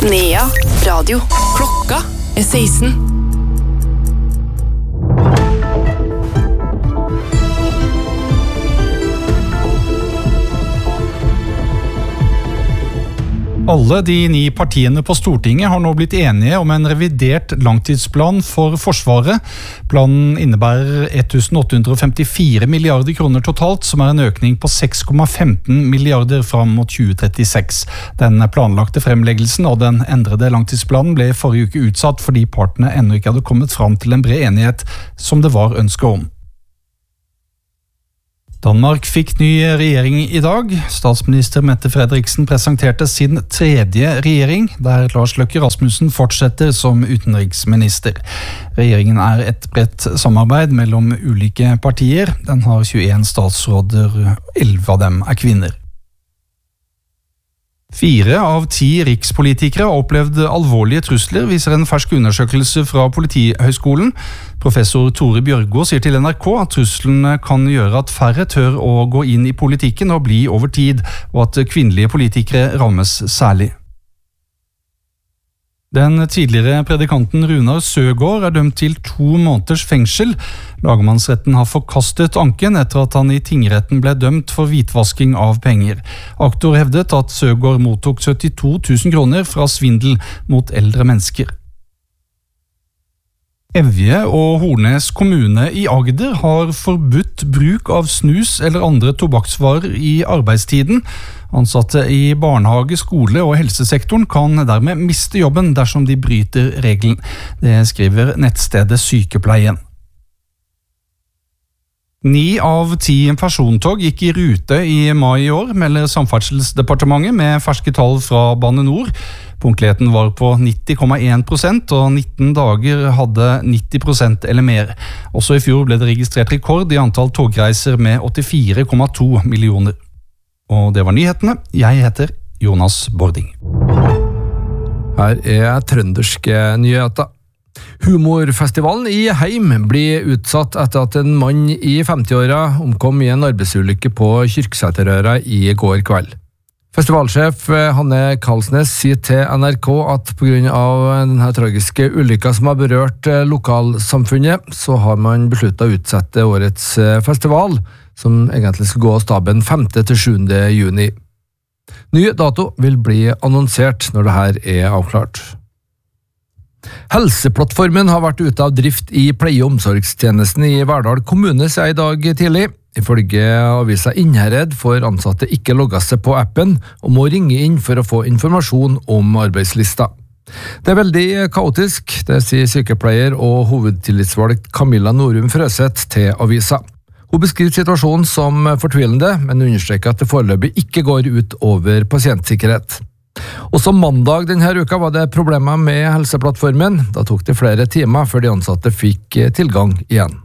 Nea Radio. Klokka 16. Alle de 9 partiene på Stortinget har nå blitt enige om en revidert langtidsplan for Forsvaret. Planen innebærer 1.854 milliarder kroner totalt, som en økning på 6,15 milliarder fram mot 2036. Den planlagte fremleggelsen av den endrede langtidsplanen ble forrige uke utsatt fordi partene ennå ikke hadde kommet fram til en bred enighet som det var ønske om. Danmark fikk ny regjering i dag. Statsminister Mette Frederiksen presenterte sin 3. regjering, der Lars Løkke Rasmussen fortsetter som utenriksminister. Regjeringen et bredt samarbeid mellom ulike partier. Den har 21 statsråder, 11 av dem kvinner. 4 av 10 rikspolitikere har opplevd alvorlige trusler, viser en fersk undersøkelse fra Politihøgskolen. Professor Tore Bjørgaas sier til NRK at truslene kan gjøre at færre tør å gå inn i politikken og bli over tid, og at kvinnelige politikere rammes særlig. Den tidligere predikanten Runar Søgaard dømt til 2 måneders fengsel. Lagmannsretten har forkastet anken etter at han i tingretten ble dømt for hvitvasking av penger. Aktor hevdet at Søgaard mottok 72 000 kroner fra svindel mot eldre mennesker. Evje og Hornnes kommune i Agder har forbudt bruk av snus eller andre tobakksvarer i arbeidstiden. Ansatte i barnehage, skole og helsesektoren kan dermed miste jobben dersom de bryter regelen. Det skriver nettstedet Sykepleien. 9 av 10 persontog gikk i rute i mai i år, melder Samferdselsdepartementet med ferske tall fra Bane NOR. Punktligheten var på 90,1%, og 19 dager hadde 90% eller mer. Også i fjor ble det registrert rekord i antall togreiser med 84,2 millioner. Og det var nyhetene. Jeg heter Jonas Bording. Her trønderske nyheter. Humorfestivalen i Heim blir utsatt etter at en mann i 50-åra omkom i en arbeidsulykke på Kyrksæterøra i går kveld. Festivalsjef Hanne Karlsnes sier til NRK at på grunn av denne tragiske ulykka som har berørt lokalsamfunnet, så har man besluttet å utsette årets festival, som egentlig skal gå av staben 5. til 7. juni. Ny dato vil bli annonsert når det her avklart. Helseplattformen har vært ute av drift i pleie- og omsorgstjenesten i Verdal kommune siden i dag tidlig. Ifølge avisa Innherred får ansatte ikke logge seg på appen og må ringe inn for å få informasjon om arbeidslista. Det veldig kaotisk, det sier sykepleier og hovedtillitsvalgt Camilla Norum Frøseth til avisa. Hun beskriver situasjonen som fortvilende, men understreker at det foreløpig ikke går ut over pasientsikkerhet. Også mandag denne uka var det problemer med helseplattformen. Da tok det flere timer før de ansatte fikk tilgang igjen.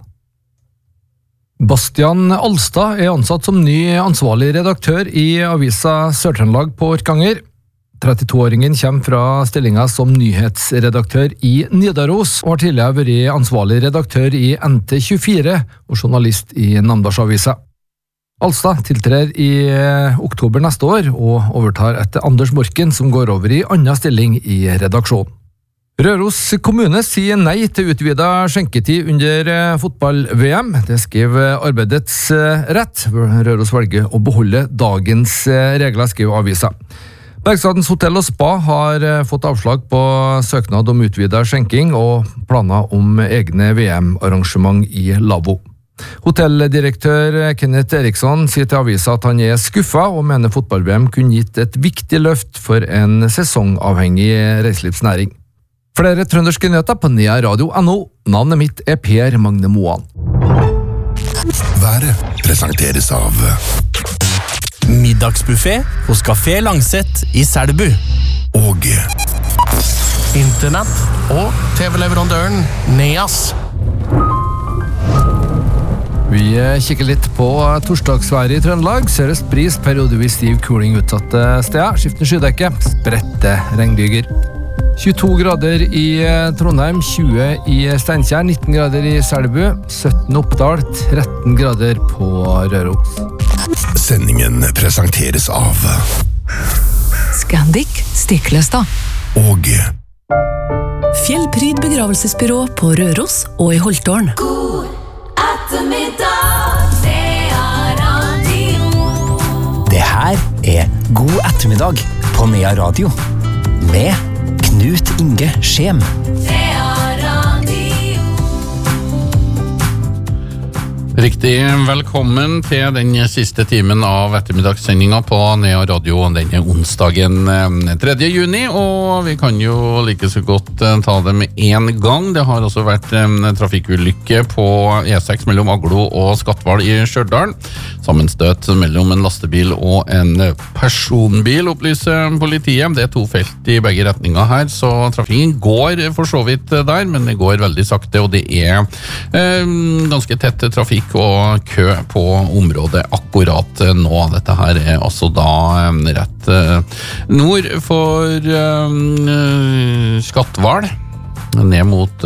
Bastian Alstad ansatt som ny ansvarlig redaktør i avisa Sør-Trøndelag på Orkanger. 32-åringen kommer fra stillingen som nyhetsredaktør i Nidaros og har tidligere vært ansvarlig redaktør i NT24 og journalist i Namdalsavisa. Alstad tiltrer i oktober neste år og overtar etter Anders Morken som går over i annen stilling i redaksjonen. Røros kommune sier nei til utvidet skjenketid under fotball-VM. Det skriver Arbeidets Rett. Røros velger å beholde dagens regler, skriver avisa. Bergstadens hotell og spa har fått avslag på søknad om utvidet skjenking og planer om egne VM-arrangement i Lavvo. Hotelldirektør Kenneth Eriksson sier til avisa at han skuffet og mener fotball-VM kunne gitt et viktig løft for en sesongavhengig reiselivsnæring. Flere trønderske nyheter på nearadio.no. Navnet mitt Per Magne Moan. Været presenteres av Middagsbuffet hos Café Langset i Selbu. Og Internett og TV-leverandøren Neas. Vi kikker litt på torsdagsværet i Trøndelag. Sørøst bris, periodevis stiv kuling utsatte steder. Skiftende skydekke, spredte regnbyger. 22 grader i Trondheim, 20 i Steinkjer, 19 grader i Selbu, 17 Oppdal, 13 grader på Røros. Sendingen presenteres av Scandic Stiklestad. Åge. Fjellpryd begravelsesbyrå på Røros og i Holtårn. God ettermiddag, det radio. Det her God ettermiddag på Nea Radio med Knut Inge Skjem. Det radio. Riktig velkommen til den siste timen av ettermiddagssendingen på Nea Radio denne onsdagen 3. juni, og vi kan jo like så godt ta det med en gang. Det har også vært en trafikkulykke på E6 mellom Aglo og Skatval i Stjørdal. Sammenstøt mellom en lastebil og en personbil, opplyser politiet. Det 2 felt i begge retninger her, så trafikken går for så vidt der, men det går veldig sakte, og det ganske tett trafikk og kø på området akkurat nå. Dette her altså da rett nord for Skatval, ned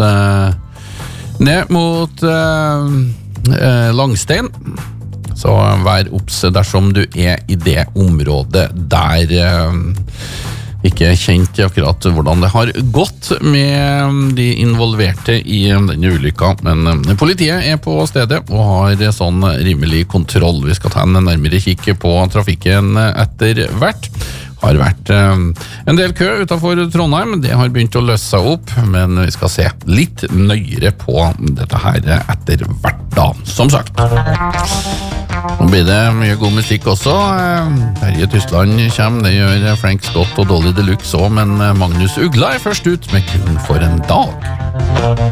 mot Langstein. Så vær obs dersom du i det området der. Ikke kjent akkurat hvordan det har gått med de involverte i denne ulykka, men politiet på stedet og har sånn rimelig kontroll. Vi skal ta en nærmere kikk på trafikken etter hvert. Har vært en del kø utenfor Trondheim, det har begynt å løse seg opp, men vi skal se litt nøyere på dette her etter hvert da, som sagt. Nå blir det mye god musikk også. Terje Tysland kommer, det gjør Frank Scott og Dolly Deluxe også, men Magnus Ugla først ut med Kun for en dag.